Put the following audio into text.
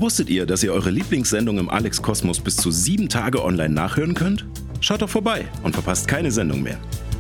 Wusstet ihr, dass ihr eure Lieblingssendung im Alex Kosmos bis zu 7 Tage online nachhören könnt? Schaut doch vorbei und verpasst keine Sendung mehr.